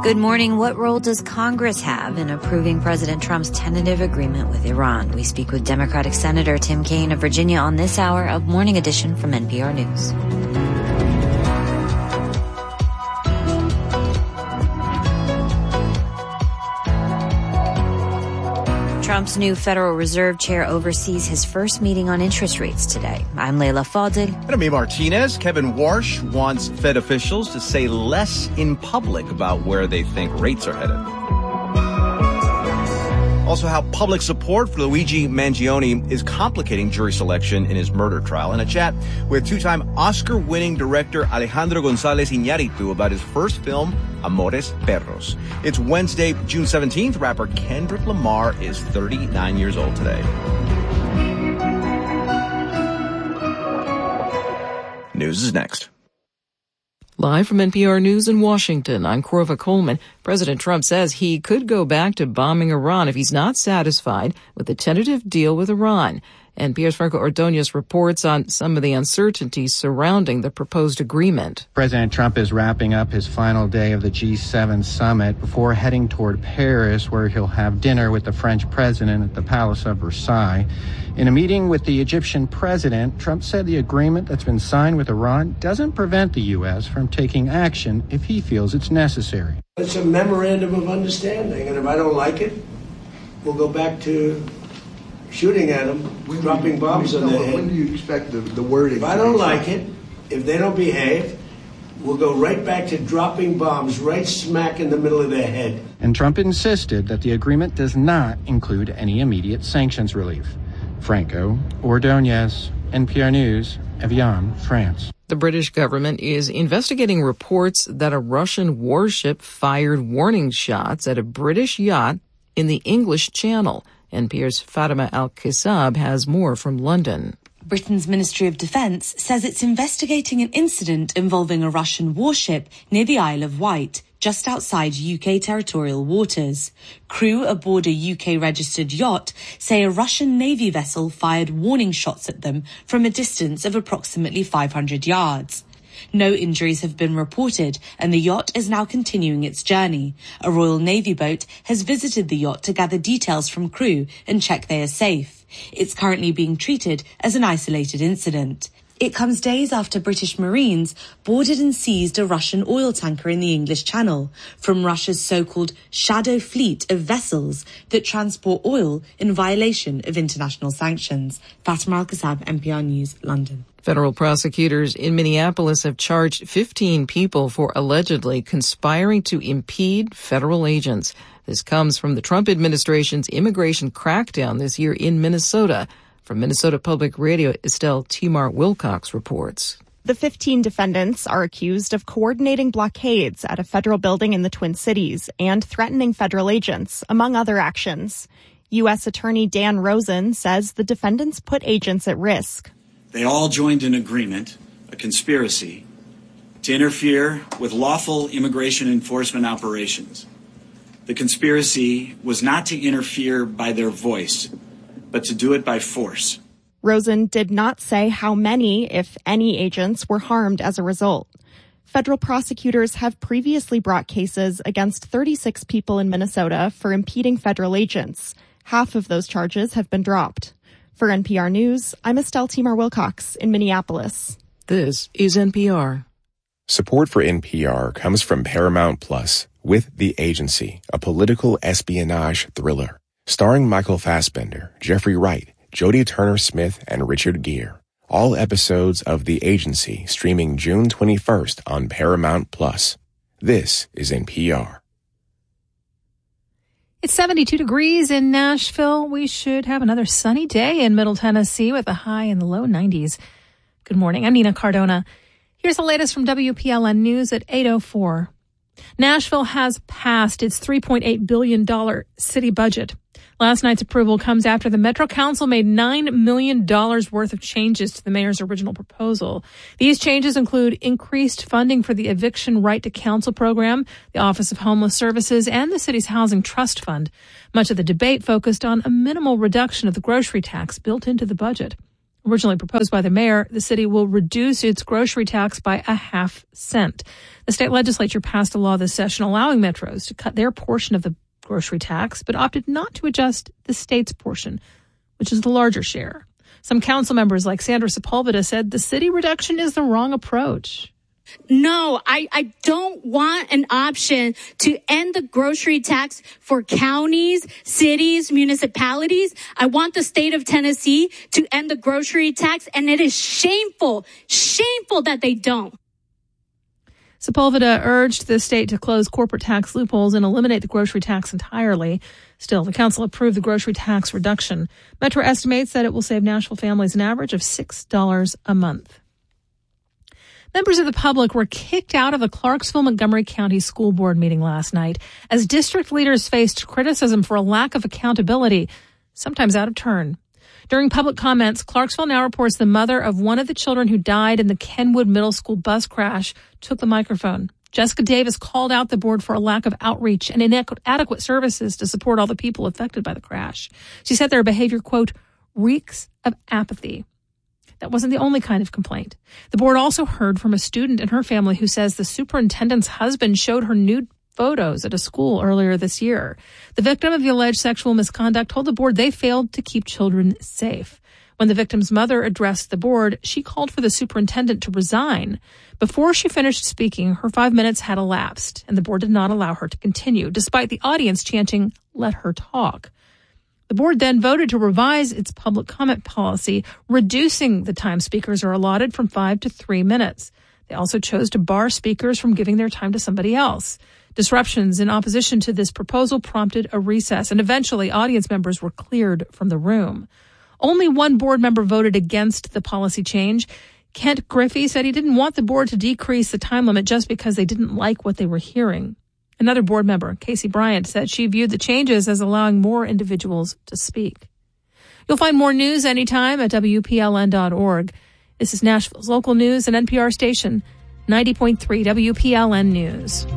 Good morning. What role does Congress have in approving President Trump's tentative agreement with Iran? We speak with Democratic Senator Tim Kaine of Virginia on this hour of Morning Edition from NPR News. Trump's new Federal Reserve Chair oversees his first meeting on interest rates today. I'm Leila Fadel. And I'm Martinez. Kevin Warsh wants Fed officials to say less in public about where they think rates are headed. Also, how public support for Luigi Mangione is complicating jury selection in his murder trial. And a chat with two-time Oscar-winning director Alejandro González Iñárritu about his first film, Amores Perros. It's Wednesday, June 17th. Rapper Kendrick Lamar is 39 years old today. News is next. Live from NPR News in Washington, I'm Corva Coleman. President Trump says he could go back to bombing Iran if he's not satisfied with the tentative deal with Iran. NPR's Franco Ordonez reports on some of the uncertainties surrounding the proposed agreement. President Trump is wrapping up his final day of the G7 summit before heading toward Paris, where he'll have dinner with the French president at the Palace of Versailles. In a meeting with the Egyptian president, Trump said the agreement that's been signed with Iran doesn't prevent the U.S. from taking action if he feels it's necessary. It's a memorandum of understanding, and if I don't like it, we'll go back to shooting at them, dropping bombs on their head. When do you expect the wording? If I don't like it, if they don't behave, we'll go right back to dropping bombs right smack in the middle of their head. And Trump insisted that the agreement does not include any immediate sanctions relief. Franco Ordonez, NPR News, Evian, France. The British government is investigating reports that a Russian warship fired warning shots at a British yacht in the English Channel. NPR's Fatima Al-Qasab has more from London. Britain's Ministry of Defence says it's investigating an incident involving a Russian warship near the Isle of Wight, just outside UK territorial waters. Crew aboard a UK-registered yacht say a Russian Navy vessel fired warning shots at them from a distance of approximately 500 yards. No injuries have been reported, and the yacht is now continuing its journey. A Royal Navy boat has visited the yacht to gather details from crew and check they are safe. It's currently being treated as an isolated incident. It comes days after British Marines boarded and seized a Russian oil tanker in the English Channel from Russia's so-called shadow fleet of vessels that transport oil in violation of international sanctions. Fatima Al-Qasab, NPR News, London. Federal prosecutors in Minneapolis have charged 15 people for allegedly conspiring to impede federal agents. This comes from the Trump administration's immigration crackdown this year in Minnesota. From Minnesota Public Radio, Estelle Timar Wilcox reports. The 15 defendants are accused of coordinating blockades at a federal building in the Twin Cities and threatening federal agents, among other actions. U.S. Attorney Dan Rosen says the defendants put agents at risk. They all joined an agreement, a conspiracy, to interfere with lawful immigration enforcement operations. The conspiracy was not to interfere by their voice, but to do it by force. Rosen did not say how many, if any, agents were harmed as a result. Federal prosecutors have previously brought cases against 36 people in Minnesota for impeding federal agents. Half of those charges have been dropped. For NPR News, I'm Estelle Timar Wilcox in Minneapolis. This is NPR. Support for NPR comes from Paramount Plus with The Agency, a political espionage thriller. Starring Michael Fassbender, Jeffrey Wright, Jodie Turner-Smith, and Richard Gere. All episodes of The Agency streaming June 21st on Paramount Plus. This is NPR. It's 72 degrees in Nashville. We should have another sunny day in Middle Tennessee with a high in the low 90s. Good morning. I'm Nina Cardona. Here's the latest from WPLN News at 8:04. Nashville has passed its $3.8 billion city budget. Last night's approval comes after the Metro Council made $9 million worth of changes to the mayor's original proposal. These changes include increased funding for the Eviction Right to Counsel program, the Office of Homeless Services, and the city's Housing Trust Fund. Much of the debate focused on a minimal reduction of the grocery tax built into the budget. Originally proposed by the mayor, the city will reduce its grocery tax by 0.5 cents. The state legislature passed a law this session allowing metros to cut their portion of the grocery tax, but opted not to adjust the state's portion, which is the larger share. Some council members like Sandra Sepulveda said the city reduction is the wrong approach. No, I don't want an option to end the grocery tax for counties, cities, municipalities. I want the state of Tennessee to end the grocery tax, and it is shameful that they don't. Sepulveda urged the state to close corporate tax loopholes and eliminate the grocery tax entirely. Still, the council approved the grocery tax reduction. Metro estimates that it will save Nashville families an average of $6 a month. Members of the public were kicked out of the Clarksville-Montgomery County School Board meeting last night as district leaders faced criticism for a lack of accountability, sometimes out of turn. During public comments, Clarksville Now reports the mother of one of the children who died in the Kenwood Middle School bus crash took the microphone. Jessica Davis called out the board for a lack of outreach and inadequate services to support all the people affected by the crash. She said their behavior, quote, reeks of apathy. That wasn't the only kind of complaint. The board also heard from a student and her family who says the superintendent's husband showed her nude photos at a school earlier this year. The victim of the alleged sexual misconduct told the board they failed to keep children safe. When the victim's mother addressed the board, she called for the superintendent to resign. Before she finished speaking, her 5 minutes had elapsed, and the board did not allow her to continue, despite the audience chanting, "Let her talk." The board then voted to revise its public comment policy, reducing the time speakers are allotted from 5 to 3 minutes. They also chose to bar speakers from giving their time to somebody else. Disruptions in opposition to this proposal prompted a recess, and eventually audience members were cleared from the room. Only one board member voted against the policy change. Kent Griffey said he didn't want the board to decrease the time limit just because they didn't like what they were hearing. Another board member, Casey Bryant, said she viewed the changes as allowing more individuals to speak. You'll find more news anytime at WPLN.org. This is Nashville's local news and NPR station, 90.3 WPLN News.